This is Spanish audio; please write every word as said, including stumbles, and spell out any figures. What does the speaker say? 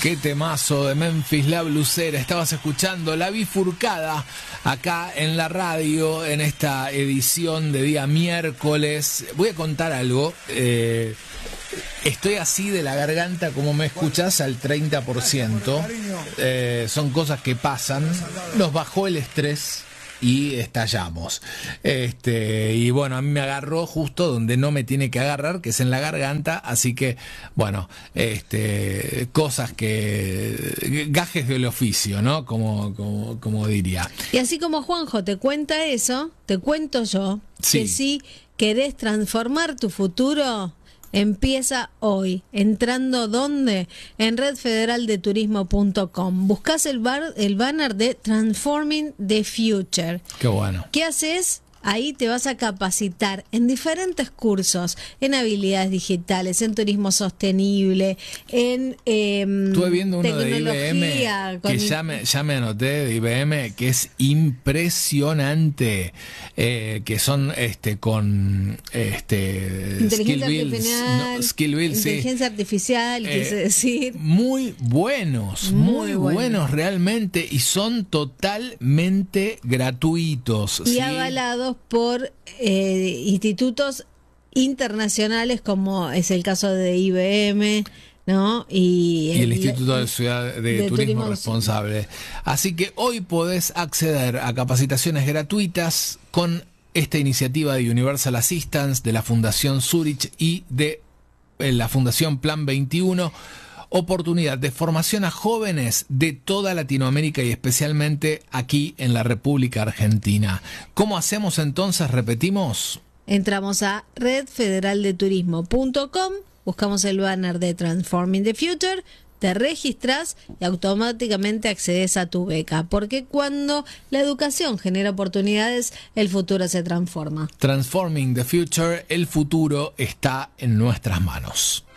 Qué temazo de Memphis La Blusera. Estabas escuchando La Bifurcada acá en la radio, en esta edición de día miércoles. Voy a contar algo. Eh, estoy así de la garganta, como me escuchás, al treinta por ciento. Eh, son cosas que pasan. Nos bajó el estrés y estallamos. Este, y bueno, a mí me agarró justo donde no me tiene que agarrar, que es en la garganta, así que, bueno, este, cosas que, gajes del oficio, ¿no? Como, como, como diría. Y así como Juanjo te cuenta eso, te cuento yo, sí. que si querés transformar tu futuro, empieza hoy, entrando ¿dónde? En red federal de turismo punto com. Buscás el, bar, el banner de Transforming the Future. Qué bueno. ¿Qué haces? Ahí te vas a capacitar en diferentes cursos, en habilidades digitales, en turismo sostenible, en eh, Estuve viendo uno de I B M con... que ya me, ya me anoté de I B M, que es impresionante, eh, que son este con este inteligencia skill artificial, no, skill builds, inteligencia sí. artificial, eh, quise decir. Muy buenos, muy, muy buenos. buenos realmente, y son totalmente gratuitos. Y ¿sí? avalados por eh, institutos internacionales, como es el caso de I B M, ¿no? Y, y el el, Instituto de Ciudad de, de Turismo, Turismo Responsable. Así que hoy podés acceder a capacitaciones gratuitas con esta iniciativa de Universal Assistance, de la Fundación Zurich y de eh, la Fundación Plan veintiuno. Oportunidad de formación a jóvenes de toda Latinoamérica y especialmente aquí en la República Argentina. ¿Cómo hacemos entonces? Repetimos. Entramos a red federal de turismo punto com, buscamos el banner de Transforming the Future, te registras y automáticamente accedes a tu beca, porque cuando la educación genera oportunidades, el futuro se transforma. Transforming the Future, el futuro está en nuestras manos.